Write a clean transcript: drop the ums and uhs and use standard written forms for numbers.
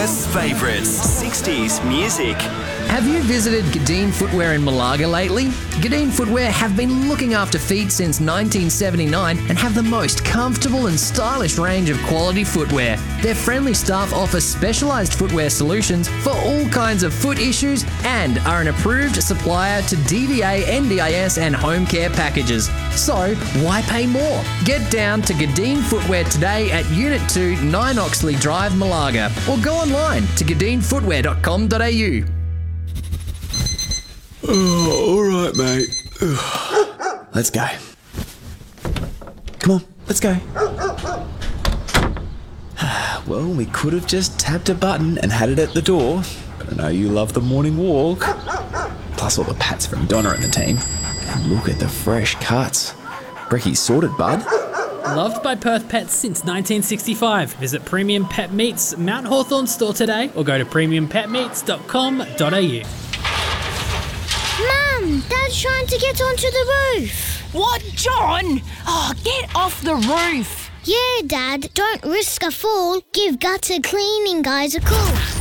Best favourites, 60s music. Have you visited Gadeen Footwear in Malaga lately? Gadeen Footwear have been looking after feet since 1979 and have the most comfortable and stylish range of quality footwear. Their friendly staff offer specialised footwear solutions for all kinds of foot issues and are an approved supplier to DVA, NDIS and home care packages. So, why pay more? Get down to Gadeen Footwear today at Unit 2, 9 Oxley Drive, Malaga, or go online to gadeenfootwear.com.au. Oh, all right, mate. Let's go. Come on, let's go. Well, we could have just tapped a button and had it at the door, but I know you love the morning walk. Plus all the pats from Donna and the team. And look at the fresh cuts. Brecky's sorted, bud. Loved by Perth Pets since 1965. Visit Premium Pet Meats Mount Hawthorn store today or go to premiumpetmeats.com.au. Mum, Dad's trying to get onto the roof. What, John? Oh, get off the roof. Yeah, Dad, don't risk a fall. Give gutter cleaning guys a call.